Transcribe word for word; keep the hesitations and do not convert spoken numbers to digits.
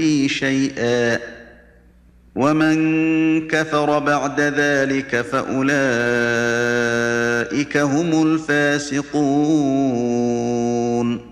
شيئا ومن كفر بعد ذلك فأولئك هم الفاسقون